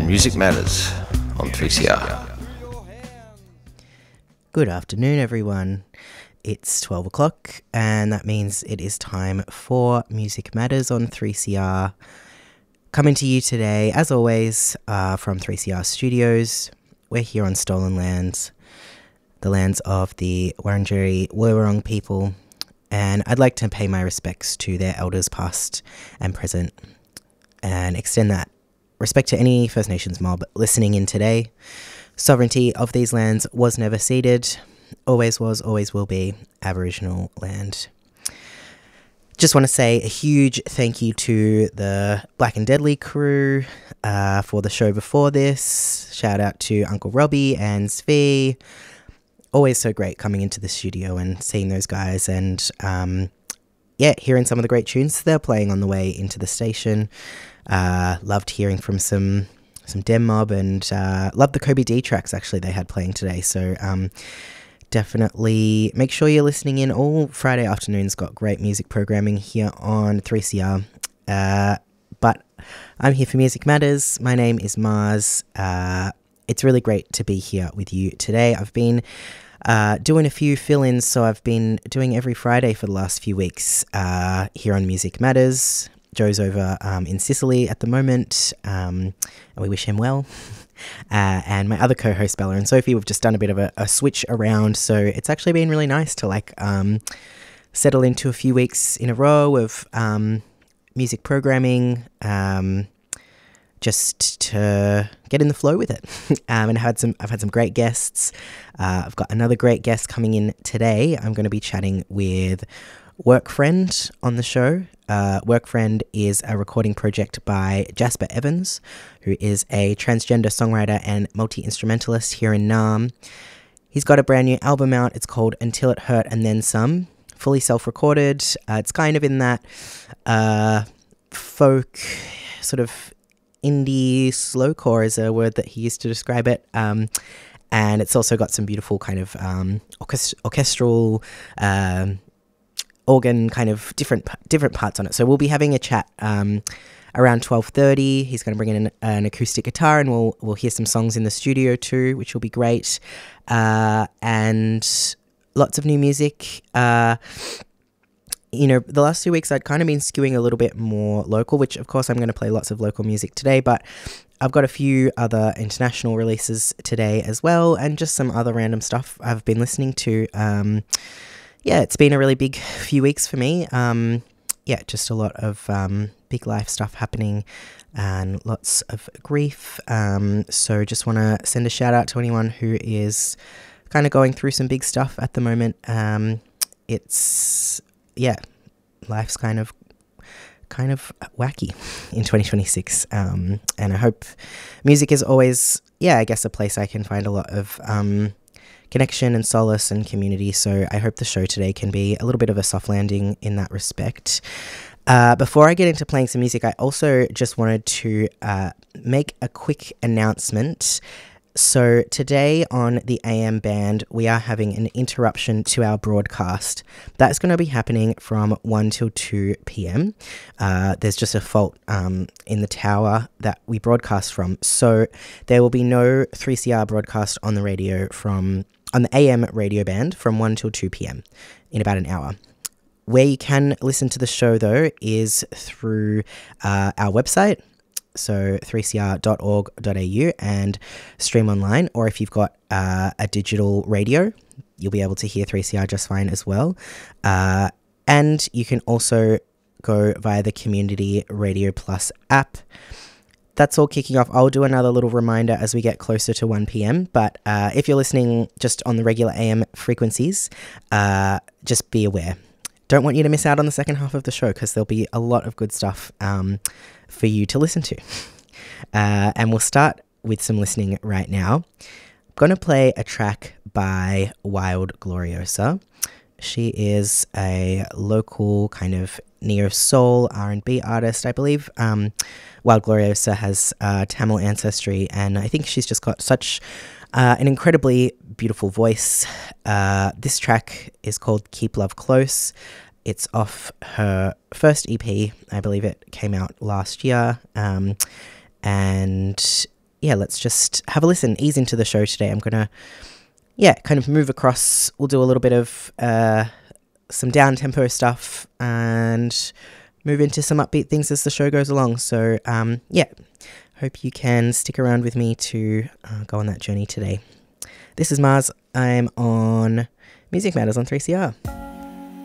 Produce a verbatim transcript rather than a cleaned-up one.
Music Matters on three C R. Good afternoon, everyone. It's twelve o'clock, and that means it is time for Music Matters on three C R. Coming to you today, as always, uh, from three C R Studios. We're here on stolen lands, the lands of the Wurundjeri Wurrung people, and I'd like to pay my respects to their elders past and present, and extend that respect to any First Nations mob listening in today. Sovereignty of these lands was never ceded, always was, always will be Aboriginal land. Just want to say a huge thank you to the Black and Deadly crew uh, for the show before this. Shout out to Uncle Robbie and Svi. Always so great coming into the studio and seeing those guys and um, yeah, hearing some of the great tunes they're playing on the way into the station. Uh, loved hearing from some some Dem Mob and uh, loved the Kobe D tracks actually they had playing today. So um, definitely make sure you're listening in. All Friday afternoons got great music programming here on three C R. Uh, but I'm here for Music Matters. My name is Mars. Uh, it's really great to be here with you today. I've been uh, doing a few fill-ins, so I've been doing every Friday for the last few weeks uh, here on Music Matters. Joe's over um, in Sicily at the moment, um, and we wish him well. Uh, and my other co-host, Bella and Sophie, we've just done a bit of a, a switch around, so it's actually been really nice to like um, settle into a few weeks in a row of um, music programming, um, just to get in the flow with it. um, and I've had some, I've had some great guests. Uh, I've got another great guest coming in today. I'm going to be chatting with Work Friend on the show. Uh, Work Friend is a recording project by Jasper Evans, who is a transgender songwriter and multi-instrumentalist here in Naarm. He's got a brand new album out. It's called Until It Hurt and Then Some, fully self-recorded. Uh, it's kind of in that uh, folk, sort of indie slowcore is a word that he used to describe it. Um, and it's also got some beautiful kind of um, orchest- orchestral um organ kind of different different parts on it. So we'll be having a chat um, around twelve thirty. He's going to bring in an, an acoustic guitar and we'll we'll hear some songs in the studio too, which will be great. Uh, and lots of new music. Uh, you know, the last two weeks I'd kind of been skewing a little bit more local, which of course I'm going to play lots of local music today, but I've got a few other international releases today as well, and just some other random stuff I've been listening to. Um, Yeah, it's been a really big few weeks for me. Um, yeah, just a lot of um, big life stuff happening and lots of grief. Um, so just want to send a shout out to anyone who is kind of going through some big stuff at the moment. Um, it's, yeah, life's kind of kind of wacky in twenty twenty-six. Um, and I hope music is always, yeah, I guess a place I can find a lot of Um, connection and solace and community, so I hope the show today can be a little bit of a soft landing in that respect. Uh, before I get into playing some music, I also just wanted to uh, make a quick announcement. So today on the A M band, we are having an interruption to our broadcast. That's going to be happening from one till two p.m. Uh, there's just a fault um, in the tower that we broadcast from. So there will be no three C R broadcast on the radio from on the A M radio band from one till two p.m. in about an hour. Where you can listen to the show, though, is through uh, our website, so three c r dot org dot a u, and stream online, or if you've got uh, a digital radio, you'll be able to hear three C R just fine as well. Uh, and you can also go via the Community Radio Plus app. That's all kicking off. I'll do another little reminder as we get closer to one p.m. But uh, if you're listening just on the regular A M frequencies, uh, just be aware. Don't want you to miss out on the second half of the show because there'll be a lot of good stuff um, for you to listen to. Uh, and we'll start with some listening right now. I'm going to play a track by Wild Gloriosa. She is a local kind of neo-soul R and B artist, I believe. Um, Wild Gloriosa has uh, Tamil ancestry, and I think she's just got such uh, an incredibly beautiful voice. Uh, this track is called Keep Love Close. It's off her first E P. I believe it came out last year. Um, and yeah, let's just have a listen, ease into the show today. I'm going to, yeah, kind of move across. We'll do a little bit of uh, some down-tempo stuff and move into some upbeat things as the show goes along. So, um, yeah, hope you can stick around with me to uh, go on that journey today. This is Mars. I'm on Music Matters on three C R.